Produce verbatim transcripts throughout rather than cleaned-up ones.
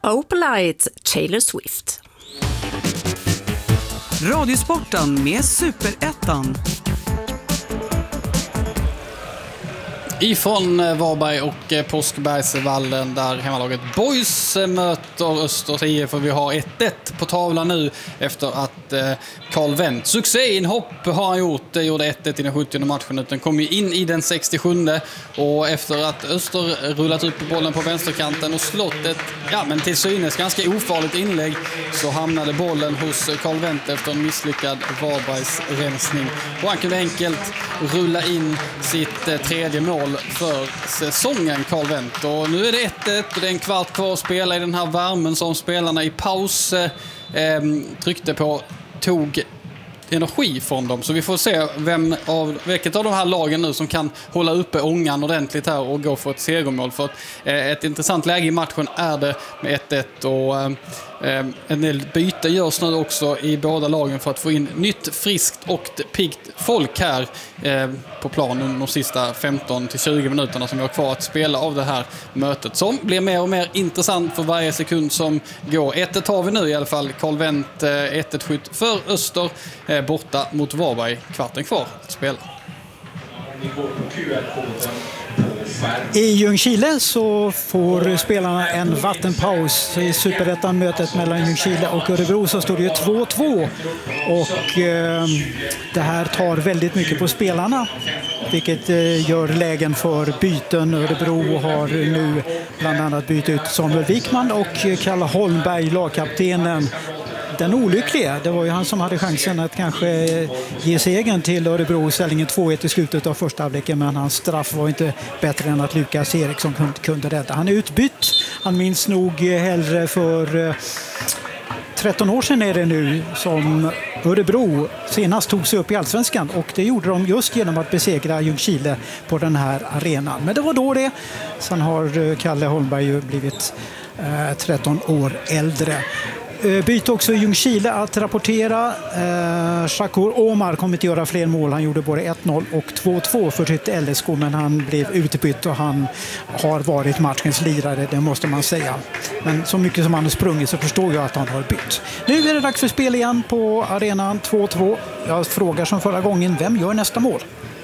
Opalite, Taylor Swift. Radiosporten med Superettan. Ifrån Varberg och Påskbergsvallen där hemmalaget Boys möter Östers I F, för vi har ett ett på tavlan nu efter att Carl Wendt succéinhopp har han gjort. Det gjorde ett ett i den sjuttionde matchen, utan kom ju in i den sextiosjunde, och efter att Öster rullat upp bollen på vänsterkanten och slått ett, ja men till synes ganska ofarligt inlägg, så hamnade bollen hos Carl Wendt efter en misslyckad Varbergs rensning, och han kunde enkelt rulla in sitt tredje mål för säsongen, Carl Wendt. Och nu är det ett ett och det är en kvart kvar att spela i den här värmen som spelarna i paus eh, tryckte på, tog energi från dem. Så vi får se vem av, vilket av de här lagen nu som kan hålla uppe ångan ordentligt här och gå för ett segermål. För att, eh, ett intressant läge i matchen är det med ett ett, och eh, en del byte görs nu också i båda lagen för att få in nytt, friskt och piggt folk här eh, på planen de sista femton till tjugo minuterna som vi har kvar att spela av det här mötet, som blir mer och mer intressant för varje sekund som går. ett ett har vi nu i alla fall. Carl Wendt eh, ett ett skytt för Öster eh, borta mot Varberg, kvarten kvar att spela. I Ljungskile så får spelarna en vattenpaus i Superettan-mötet mellan Ljungskile och Örebro, så står det ju två två, och eh, det här tar väldigt mycket på spelarna, vilket eh, gör lägen för byten. Örebro har nu bland annat bytt ut Samuel Wikman och Kalle Holmberg, lagkaptenen. Den olyckliga, det var ju han som hade chansen att kanske ge segern till Örebro, ställningen två ett i slutet av första halvleken, men hans straff var inte bättre än att Lukas Eriksson kunde, kunde rädda. Han är utbytt, han minns nog hellre för tretton år sedan är det nu som Örebro senast tog sig upp i Allsvenskan, och det gjorde de just genom att besegra Ljungskile på den här arenan. Men det var då det. Sen har Kalle Holmberg ju blivit eh, tretton år äldre. Byte också i Ljungskile att rapportera. Eh, Shakur Omar kommer att göra fler mål. Han gjorde både ett noll och två två för sitt L S K, men han blev utbytt och han har varit matchens lirare, det måste man säga. Men så mycket som han har sprungit så förstår jag att han har bytt. Nu är det dags för spel igen på arenan, två två. Jag frågar som förra gången, vem gör nästa mål?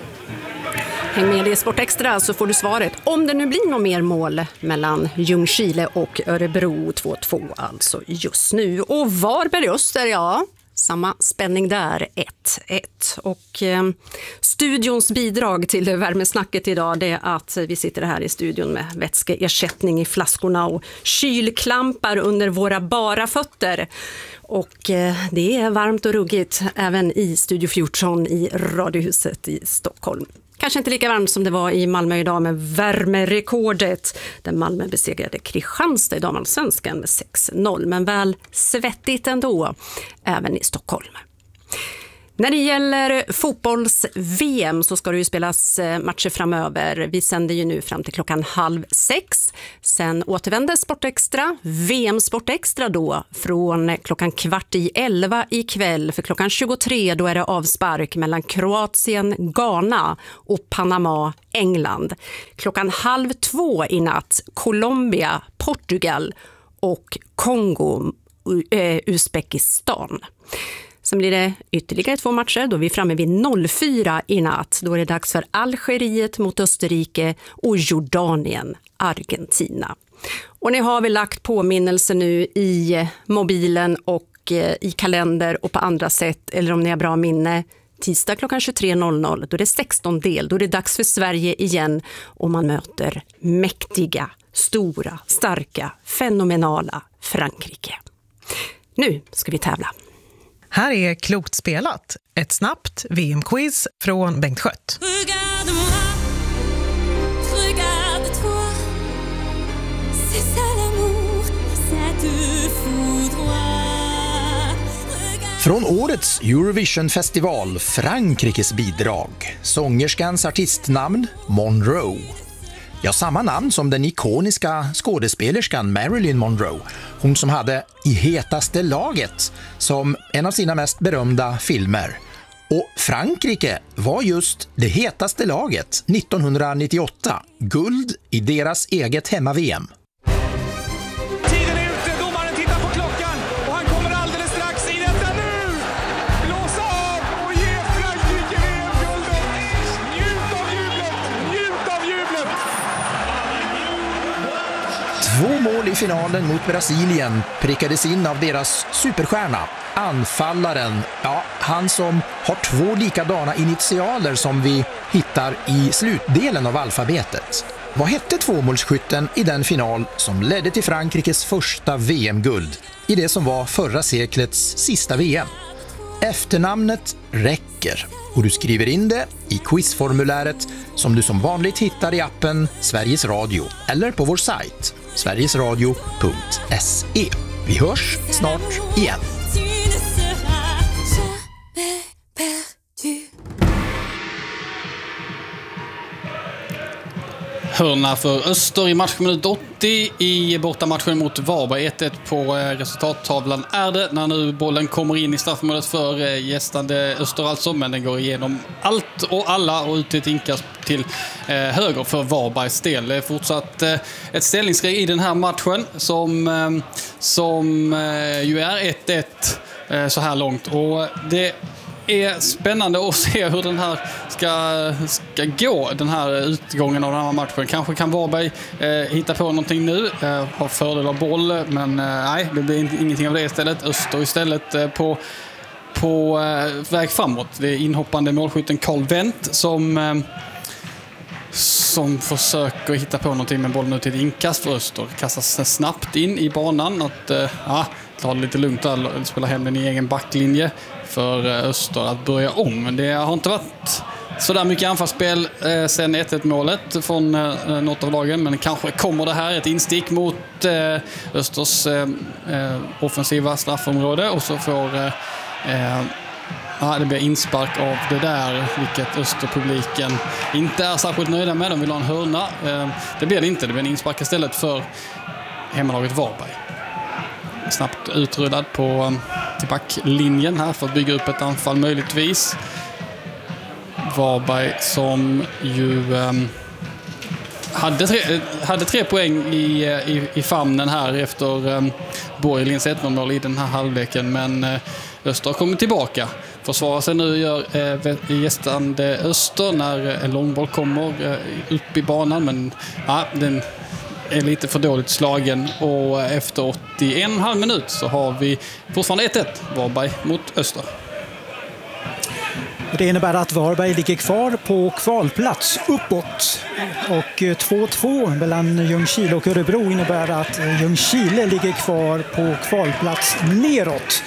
Häng med i Sport Extra så får du svaret om det nu blir något mer mål mellan Ljungskile och Örebro. Två två alltså just nu. Och Varberg Öster, ja, samma spänning där, ett ett. Och eh, studions bidrag till det värmesnacket idag, det är att vi sitter här i studion med vätskeersättning i flaskorna och kylklampar under våra bara fötter. Och eh, det är varmt och ruggigt även i Studio fjorton i Radiohuset i Stockholm. Kanske inte lika varmt som det var i Malmö idag med värmerekordet, där Malmö besegrade Kristianstad i damallsvenskan med sex noll, men väl svettigt ändå, även i Stockholm. När det gäller fotbolls-V M så ska det ju spelas matcher framöver. Vi sänder ju nu fram till klockan halv sex. Sen återvänder Sport Extra, V M Sport Extra då, från klockan kvart i elva ikväll. För klockan tjugotre då är det avspark mellan Kroatien, Ghana och Panama, England. Klockan halv två i natt Colombia, Portugal och Kongo, uh, Uzbekistan. Sen blir det ytterligare två matcher. Då är vi framme vid noll fyra i natt. Då är det dags för Algeriet mot Österrike och Jordanien, Argentina. Och ni har väl lagt påminnelse nu i mobilen och i kalender och på andra sätt. Eller om ni har bra minne. Tisdag klockan tjugotre noll noll. Då är det sexton del. Då är det dags för Sverige igen. Och man möter mäktiga, stora, starka, fenomenala Frankrike. Nu ska vi tävla. Här är Klokt spelat, ett snabbt V M-quiz från Bengt Skött. Från årets Eurovision-festival, Frankrikes bidrag, sångerskans artistnamn Monroe. Ja, samma namn som den ikoniska skådespelerskan Marilyn Monroe. Hon som hade I hetaste laget som en av sina mest berömda filmer. Och Frankrike var just det hetaste laget nittonhundranittioåtta. Guld i deras eget hemma-V M. Tiden är ute, Två mål i finalen mot Brasilien prickades in av deras superstjärna, anfallaren, ja, han som har två likadana initialer som vi hittar i slutdelen av alfabetet. Vad hette tvåmålsskytten i den final som ledde till Frankrikes första V M-guld i det som var förra seklets sista V M? Efternamnet räcker och du skriver in det i quizformuläret som du som vanligt hittar i appen Sveriges Radio eller på vår sajt sverigesradio punkt se. Vi hörs snart igen. Hörna för Öster i matchminut åttio i bortamatchen mot Varberg. ett ett på resultattavlan är det när nu bollen kommer in i straffområdet för gästande Öster alltså, men den går igenom allt och alla och ut till ett inkast till eh, höger för Varbergs del. Det är fortsatt eh, ett ställningskrig i den här matchen som, eh, som eh, ju är ett ett eh, så här långt, och det är spännande att se hur den här ska, ska gå, den här utgången av den här matchen. Kanske kan Varberg eh, hitta på någonting nu, eh, ha fördel av boll, men eh, nej, det blir ingenting av det istället. Öster istället eh, på, på eh, väg framåt. Det är inhoppande målskytten Carl Wendt som, eh, som försöker hitta på någonting med bollen ut till ett inkast för Öster. Kastas snabbt in i banan att eh, ja, ta det lite lugnt där, spela hem den i egen backlinje för Öster att börja om. Men det har inte varit så där mycket anfallsspel eh, sen ett ett målet från eh, något av lagen, men kanske kommer det här ett instick mot eh, Östers eh, eh, offensiva straffområde, och så får eh, eh, ja, det blir inspark av det där, vilket Österpubliken inte är särskilt nöjda med. De vill ha en hörna. Eh, det blir det inte, det blir en inspark istället för hemmalaget Varberg. Snabbt utrullad på till backlinjen här för att bygga upp ett anfall möjligtvis. Varberg som ju um, hade, tre, hade tre poäng i, i, i famnen här efter um, Borgelins ett noll mål i den här halvleken, men uh, Öster kommer tillbaka. Försvarar sig nu gör uh, gästande Öster när en uh, långboll kommer uh, upp i banan, men ja, uh, den är lite för dåligt slagen, och efter åttioen minut så har vi fortfarande ett ett Varberg mot Öster. Det innebär att Varberg ligger kvar på kvalplats uppåt, och två två mellan Ljungskile och Örebro innebär att Ljungskile ligger kvar på kvalplats neråt.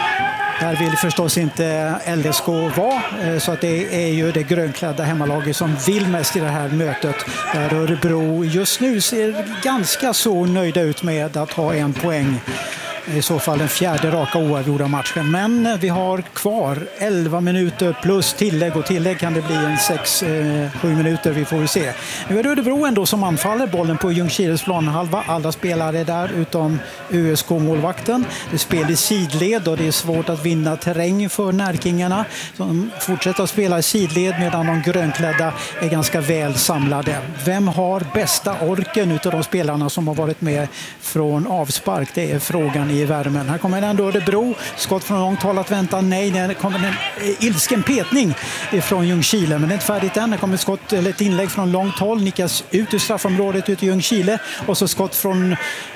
Där vill förstås inte L S K vara, så att det är ju det grönklädda hemmalaget som vill mest i det här mötet. Där Örebro just nu ser ganska så nöjda ut med att ha en poäng. I så fall den fjärde raka oavgjorda matchen. Men vi har kvar elva minuter plus tillägg, och tillägg kan det bli en sex sju minuter, vi får se. Nu är det Örebro ändå som anfaller bollen på Ljungskiles planhalva. Alla spelare där utom U S K-målvakten. Det spelar i sidled och det är svårt att vinna terräng för närkingarna. De fortsätter att spela i sidled medan de grönklädda är ganska väl samlade. Vem har bästa orken utav de spelarna som har varit med från avspark? Det är frågan i värmen. Här kommer ändå Örebro. Skott från långt håll att vänta. Nej, det kommer en ilsken petning från Ljungskile, men det är inte färdigt än. Det kommer ett skott, eller ett inlägg från långt håll. Nickas ut ur straffområdet ut i Ljungskile, och så skott från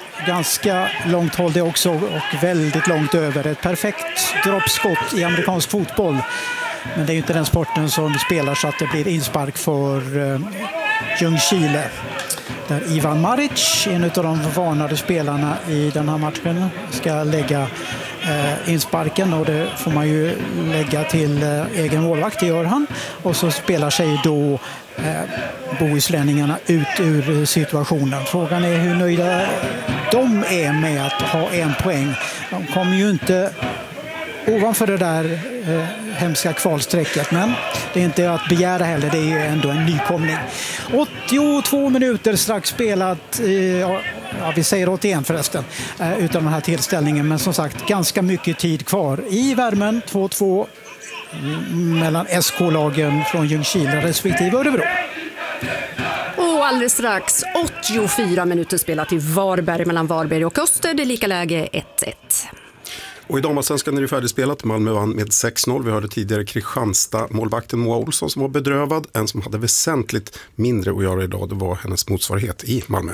ganska långt håll det också, och väldigt långt över. Ett perfekt droppskott i amerikansk fotboll. Men det är ju inte den sporten som spelar, så att det blir inspark för uh, Ljungskile. Där Ivan Maric, en av de varnade spelarna i den här matchen, ska lägga eh, insparken, och det får man ju lägga till eh, egen målvakt, det gör han. Och så spelar sig då eh, bohuslänningarna ut ur situationen. Frågan är hur nöjda de är med att ha en poäng. De kommer ju inte ovanför det där eh, hemska kvalsträcket, men det är inte att begära heller, det är ju ändå en nykomling. åttiotvå minuter strax spelat, eh, ja, vi säger åttioen förresten, eh, utan den här tillställningen, men som sagt ganska mycket tid kvar i värmen. Två två mellan S K-lagen från Ljungskile respektive Örebro. Och alldeles strax åttiofyra minuter spelat i Varberg mellan Varberg och Öster, det är lika läge ett ett. Och i damallsvenskan är det färdigspelat. Malmö vann med sex noll. Vi hörde tidigare Kristianstad-målvakten Moa Olsson som var bedrövad. En som hade väsentligt mindre att göra idag, det var hennes motsvarighet i Malmö F F.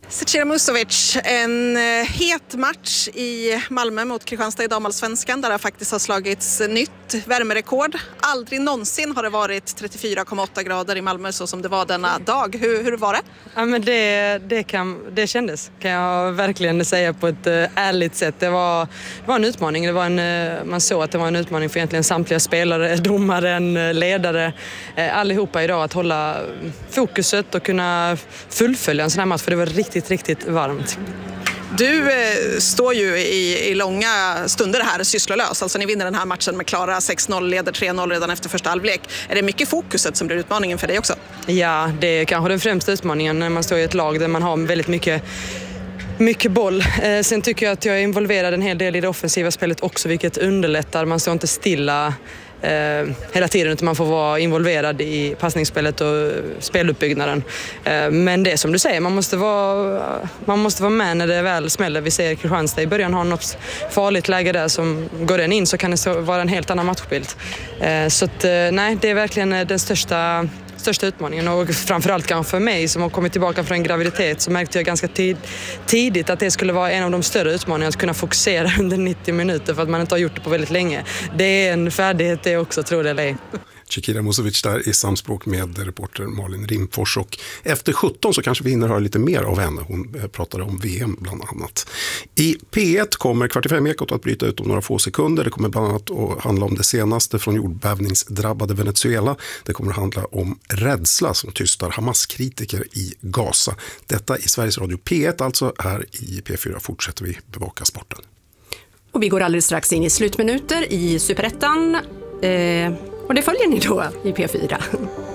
Zecira Musovic, en het match i Malmö mot Kristianstad i damallsvenskan där det faktiskt har slagits nytt värmerekord. Aldrig någonsin har det varit trettiofyra komma åtta grader i Malmö så som det var denna dag. Hur, hur var det? Ja, men det, det, kan, det kändes, kan jag verkligen säga på ett ärligt sätt. Det var, det var en utmaning. Det var en, man såg att det var en utmaning för egentligen samtliga spelare, domaren, ledare, allihopa idag att hålla fokuset och kunna fullfölja en sån här match för det var riktigt, riktigt varmt. Du eh, står ju i, i långa stunder här sysslolös. Alltså ni vinner den här matchen med klara sex noll, leder tre noll redan efter första halvlek. Är det mycket fokuset som blir utmaningen för dig också? Ja, det är kanske den främsta utmaningen när man står i ett lag där man har väldigt mycket Mycket boll. Eh, sen tycker jag att jag är involverad en hel del i det offensiva spelet också, vilket underlättar. Man står inte stilla eh, hela tiden utan man får vara involverad i passningsspelet och speluppbyggnaden. Eh, men det är som du säger, man måste, vara, man måste vara med när det väl smäller. Vi ser Kristianstad i början har något farligt läge där som går den in så kan det vara en helt annan matchbild. Eh, så att, eh, nej, det är verkligen den största största utmaningen och framförallt kanske för mig som har kommit tillbaka från en graviditet så märkte jag ganska tid, tidigt att det skulle vara en av de större utmaningarna att kunna fokusera under nittio minuter för att man inte har gjort det på väldigt länge. Det är en färdighet det också, tror jag eller ej. Zecira Musovic där i samspråk med reporter Malin Rimfors och efter sjutton så kanske vi hinner höra lite mer av henne. Hon pratade om V M bland annat. I P ett kommer Kvart i fem-ekot att bryta ut om några få sekunder. Det kommer bland annat att handla om det senaste från jordbävningsdrabbade Venezuela. Det kommer att handla om rädsla som tystar Hamas-kritiker i Gaza. Detta i Sveriges Radio P ett, alltså här i P fyra fortsätter vi bevaka sporten. Och vi går alldeles strax in i slutminuter i Superettan. Eh, och det följer ni då i P fyra.